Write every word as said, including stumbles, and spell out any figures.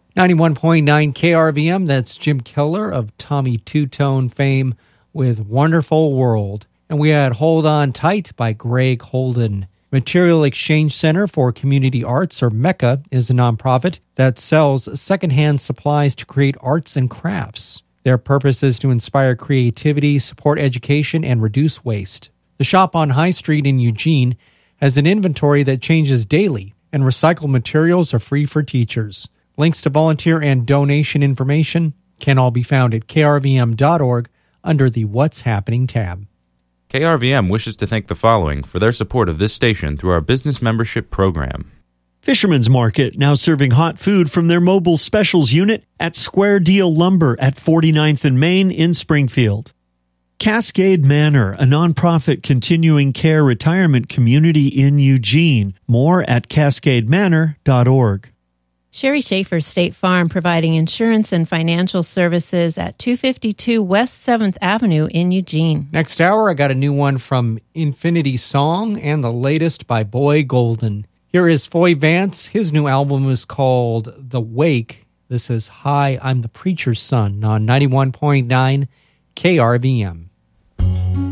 ninety-one point nine K R V M, that's Jim Keller of Tommy Two-Tone fame with Wonderful World. And we had Hold On Tight by Greg Holden. Material Exchange Center for Community Arts, or MECCA, is a nonprofit that sells secondhand supplies to create arts and crafts. Their purpose is to inspire creativity, support education, and reduce waste. The shop on High Street in Eugene has an inventory that changes daily, and recycled materials are free for teachers. Links to volunteer and donation information can all be found at k r v m dot org under the What's Happening tab. K R V M wishes to thank the following for their support of this station through our business membership program. Fisherman's Market, now serving hot food from their mobile specials unit at Square Deal Lumber at forty-ninth and Main in Springfield. Cascade Manor, a nonprofit continuing care retirement community in Eugene. More at cascade manor dot org. Sherry Schaefer State Farm, providing insurance and financial services at two fifty-two West seventh Avenue in Eugene. Next hour, I got a new one from Infinity Song and the latest by Boy Golden. Here is Foy Vance. His new album is called The Wake. This is Hi, I'm the Preacher's Son on ninety-one point nine K R V M.